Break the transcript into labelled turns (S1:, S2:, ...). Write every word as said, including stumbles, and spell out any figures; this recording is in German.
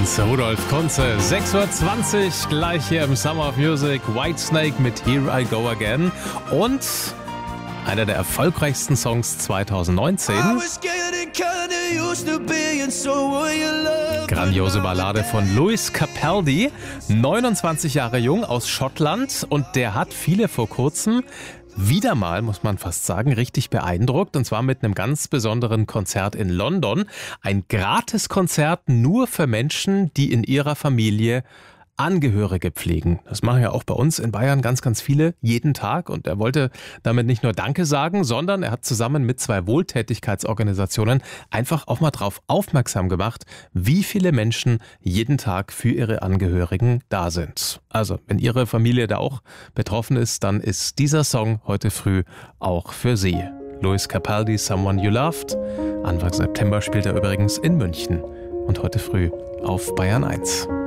S1: eins, Rudolf Kunze, sechs Uhr zwanzig, gleich hier im Summer of Music, Whitesnake mit Here I Go Again und einer der erfolgreichsten Songs zwanzig neunzehn. Grandiose Ballade von Lewis Capaldi, neunundzwanzig Jahre jung, aus Schottland, und der hat viele vor kurzem wieder mal, muss man fast sagen, richtig beeindruckt, und zwar mit einem ganz besonderen Konzert in London. Ein Gratiskonzert nur für Menschen, die in ihrer Familie Angehörige pflegen. Das machen ja auch bei uns in Bayern ganz, ganz viele, jeden Tag. Und er wollte damit nicht nur Danke sagen, sondern er hat zusammen mit zwei Wohltätigkeitsorganisationen einfach auch mal drauf aufmerksam gemacht, wie viele Menschen jeden Tag für ihre Angehörigen da sind. Also, wenn Ihre Familie da auch betroffen ist, dann ist dieser Song heute früh auch für Sie. Lewis Capaldi, Someone You Loved. Anfang September spielt er übrigens in München und heute früh auf Bayern eins.